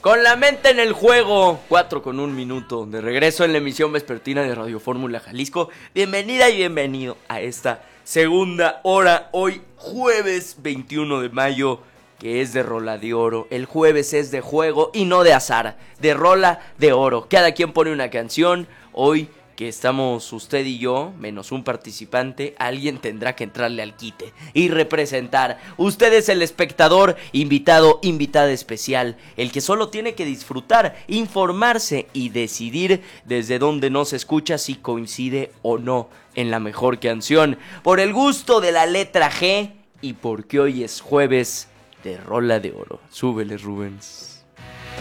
Con la mente en el juego, 4:01 de regreso en la emisión vespertina de Radio Fórmula Jalisco. Bienvenida y bienvenido a esta segunda hora, hoy jueves 21 de mayo, que es de rola de oro. El jueves es de juego y no de azar, de rola de oro. Cada quien pone una canción. Hoy que estamos usted y yo, menos un participante, alguien tendrá que entrarle al quite y representar. Usted es el espectador, invitado, invitada especial, el que solo tiene que disfrutar, informarse y decidir desde dónde nos escucha, si coincide o no en la mejor canción, por el gusto de la letra G y porque hoy es jueves de rola de oro. Súbele, Rubens.